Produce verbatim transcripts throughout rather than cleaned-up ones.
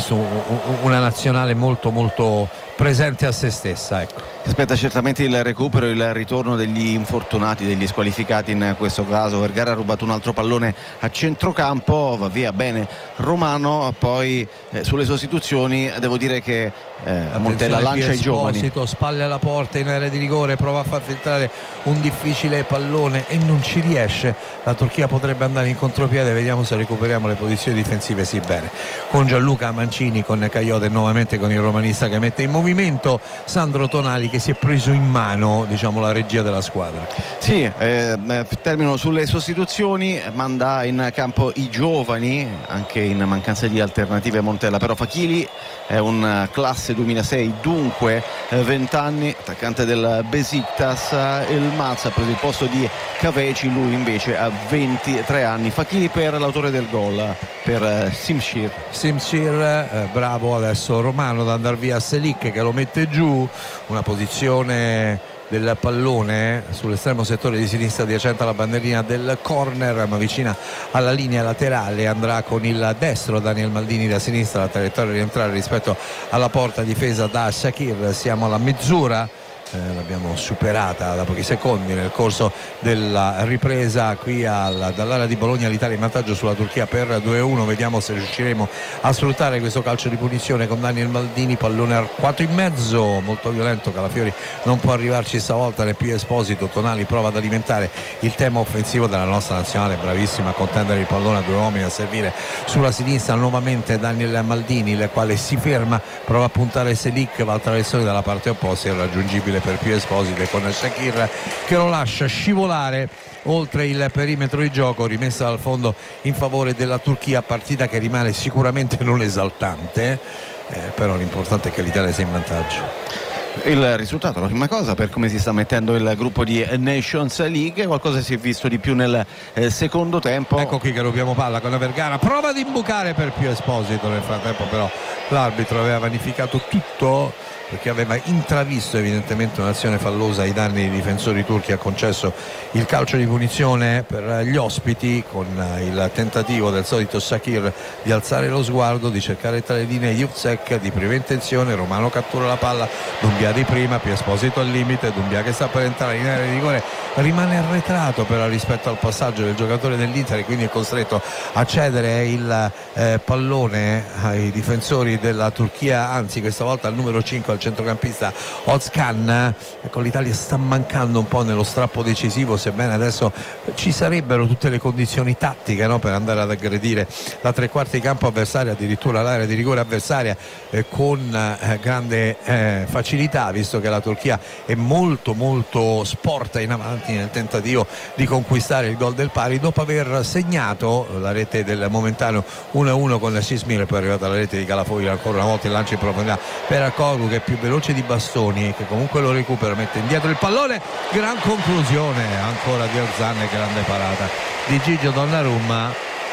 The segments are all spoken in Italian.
visto una nazionale molto molto presente a se stessa, ecco. Aspetta certamente il recupero, il ritorno degli infortunati, degli squalificati in questo caso. Vergara ha rubato un altro pallone a centrocampo, va via bene Romano. Poi eh, sulle sostituzioni devo dire che eh, Montella lancia i giovani. Spalle alla porta in area di rigore, prova a far filtrare un difficile pallone e non ci riesce. La Turchia potrebbe andare in contropiede, vediamo se recuperiamo le posizioni difensive. Sì, bene, con Gianluca Mancini, con Caiote e nuovamente con il romanista che mette in movimento Sandro Tonali, che si è preso in mano, diciamo, la regia della squadra. Sì, eh, termino sulle sostituzioni, manda in campo i giovani anche in mancanza di alternative Montella, però Fakili è un classe duemilasei, dunque venti anni, attaccante del Besiktas. Il Mazza ha preso il posto di Caveci, lui invece ha ventitré anni. Fakili per l'autore del gol, per Simshir. Simshir, eh, bravo adesso Romano ad andare via Selic che lo mette giù, una posizione del pallone sull'estremo settore di sinistra adiacente alla bandierina del corner, ma vicina alla linea laterale. Andrà con il destro Daniel Maldini, da sinistra la traiettoria di entrare rispetto alla porta difesa da Shakir. Siamo alla mezz'ora, eh, l'abbiamo superata da pochi secondi nel corso della ripresa qui al, dall'area di Bologna. L'Italia in vantaggio sulla Turchia per due a uno. Vediamo se riusciremo a sfruttare questo calcio di punizione con Daniel Maldini, pallone arcuato in mezzo, molto violento. Calafiori non può arrivarci stavolta, né più Esposito. Tonali prova ad alimentare il tema offensivo della nostra nazionale, bravissima a contendere il pallone a due uomini, a servire sulla sinistra nuovamente Daniel Maldini, il quale si ferma, prova a puntare Selic, va al traversone dalla parte opposta, irraggiungibile per più Esposito, e con Shakir che lo lascia scivolare oltre il perimetro di gioco. Rimessa dal fondo in favore della Turchia, partita che rimane sicuramente non esaltante, eh, però l'importante è che l'Italia sia in vantaggio. Il risultato, la prima cosa, per come si sta mettendo il gruppo di Nations League. Qualcosa si è visto di più nel eh, secondo tempo. Ecco qui che rubiamo palla con Vergara, prova ad imbucare per più Esposito. Nel frattempo però l'arbitro aveva vanificato tutto, perché aveva intravisto evidentemente un'azione fallosa ai danni dei difensori turchi. Ha concesso il calcio di punizione per gli ospiti, con il tentativo del solito Shakir di alzare lo sguardo, di cercare tra le linee Jucek di prima intenzione. Romano cattura la palla, Dumbia di prima, più Esposito al limite, Dumbia che sta per entrare in area di rigore, rimane arretrato però rispetto al passaggio del giocatore dell'Inter, e quindi è costretto a cedere il eh, pallone ai difensori della Turchia, anzi questa volta al numero cinque, al centrocampista Özcan. Ecco, l'Italia sta mancando un po' nello strappo decisivo, sebbene adesso ci sarebbero tutte le condizioni tattiche, no, per andare ad aggredire la tre quarti campo avversaria, addirittura l'area di rigore avversaria, eh, con eh, grande eh, facilità, visto che la Turchia è molto molto sporta in avanti nel tentativo di conquistare il gol del pari, dopo aver segnato la rete del momentaneo uno a uno con Sismir. Poi è arrivata la rete di Calafiori, ancora una volta il lancio in profondità per Akoglu, che è più veloce di Bastoni, che comunque lo recupera, mette indietro il pallone, gran conclusione ancora di Özcan, grande parata di Gigio Donnarumma,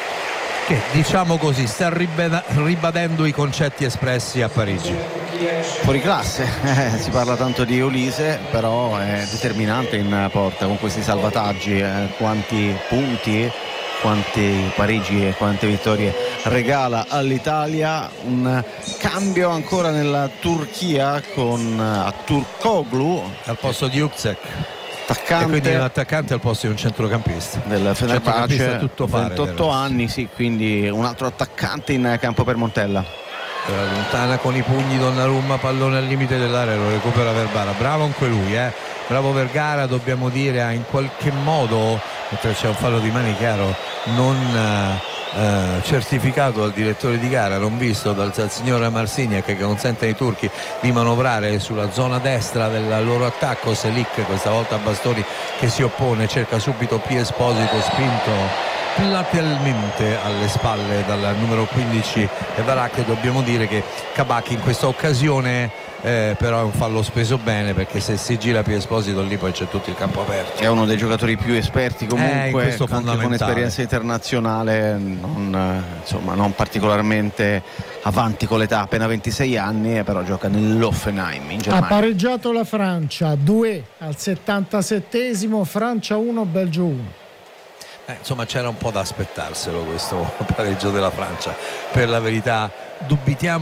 che diciamo così sta ribadendo i concetti espressi a Parigi. Fuori classe, eh, si parla tanto di Olise, però è determinante in porta con questi salvataggi, eh, quanti punti, quanti pareggi e quante vittorie regala all'Italia. Un cambio ancora nella Turchia con Aturkoglu al posto di Jucek, attaccante, e quindi un attaccante al posto di un centrocampista del Fenerbahce, tutto fare, ventotto anni, sì, quindi un altro attaccante in campo per Montella. Lontana con i pugni Donnarumma, pallone al limite dell'area, lo recupera Vergara, bravo anche lui, eh. bravo Vergara, dobbiamo dire, ha in qualche modo, mentre c'è un fallo di mani chiaro non eh, certificato dal direttore di gara, non visto dal, dal signor Marsiglia, che consente ai turchi di manovrare sulla zona destra del loro attacco. Selic questa volta a Bastoni che si oppone, cerca subito P. Esposito, spinto platealmente alle spalle dal numero quindici Barak. Dobbiamo dire che Kabak in questa occasione eh, però è un fallo speso bene, perché se si gira P. Esposito lì poi c'è tutto il campo aperto. È uno dei giocatori più esperti comunque, eh, anche con esperienza internazionale, non, insomma, non particolarmente avanti con l'età, appena ventisei anni, però gioca nell'Hoffenheim in Germania. Ha pareggiato la Francia due al settantasettesimo, Francia uno, Belgio uno. Eh, insomma, c'era un po' da aspettarselo questo pareggio della Francia, per la verità. Dubitiamo